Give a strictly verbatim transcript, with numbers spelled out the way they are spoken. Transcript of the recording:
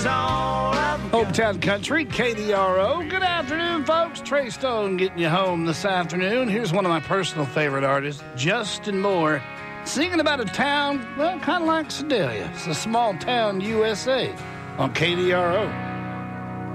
all I've got. Hometown Country, K D R O. Good afternoon, folks. Trey Stone getting you home this afternoon. Here's one of my personal favorite artists, Justin Moore, singing about a town, well, kind of like Sedalia. It's a small town, U S A, on K D R O.